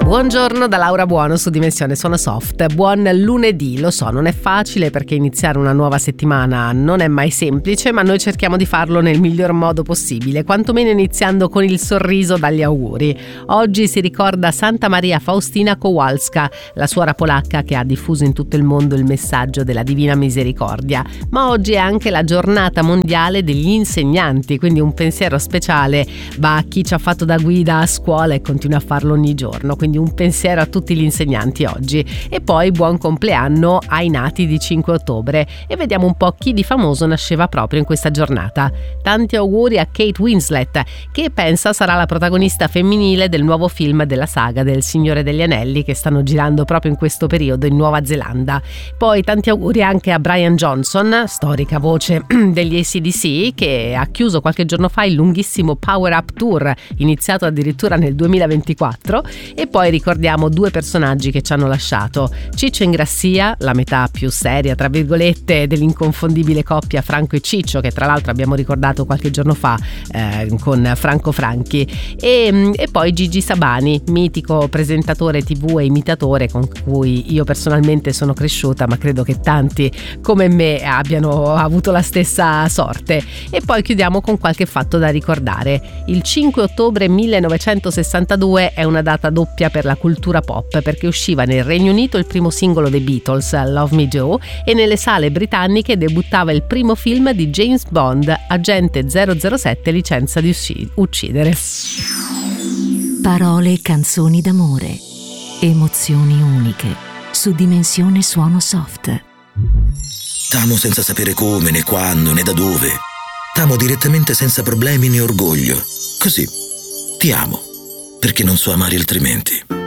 Buongiorno da Laura Buono su Dimensione Suono Soft. Buon lunedì. Lo so, non è facile perché iniziare una nuova settimana non è mai semplice, ma noi cerchiamo di farlo nel miglior modo possibile, quantomeno iniziando con il sorriso dagli auguri. Oggi si ricorda Santa Maria Faustina Kowalska, la suora polacca che ha diffuso in tutto il mondo il messaggio della Divina Misericordia. Ma oggi è anche la giornata mondiale degli insegnanti, quindi un pensiero speciale va a chi ci ha fatto da guida a scuola e continua a farlo ogni giorno. Quindi un pensiero a tutti gli insegnanti oggi. E poi buon compleanno ai nati di 5 ottobre e vediamo un po' chi di famoso nasceva proprio in questa giornata. Tanti auguri a Kate Winslet, che pensa sarà la protagonista femminile del nuovo film della saga del Signore degli Anelli che stanno girando proprio in questo periodo in Nuova Zelanda. Poi tanti auguri anche a Brian Johnson, storica voce degli AC/DC, che ha chiuso qualche giorno fa il lunghissimo Power Up Tour, iniziato addirittura nel 2024. E poi ricordiamo due personaggi che ci hanno lasciato: Ciccio Ingrassia, la metà più seria tra virgolette dell'inconfondibile coppia Franco e Ciccio, che tra l'altro abbiamo ricordato qualche giorno fa con Franco Franchi, e poi Gigi Sabani, mitico presentatore TV e imitatore con cui io personalmente sono cresciuta, ma credo che tanti come me abbiano avuto la stessa sorte. E poi chiudiamo con qualche fatto da ricordare. Il 5 ottobre 1962 è una data doppia per la cultura pop, perché usciva nel Regno Unito il primo singolo dei Beatles, Love Me Joe, e nelle sale britanniche debuttava il primo film di James Bond, Agente 007 licenza di uccidere. Parole e canzoni d'amore, emozioni uniche, su Dimensione Suono Soft. T'amo senza sapere come, né quando, né da dove. T'amo direttamente senza problemi né orgoglio. Così, ti amo, perché non so amare altrimenti.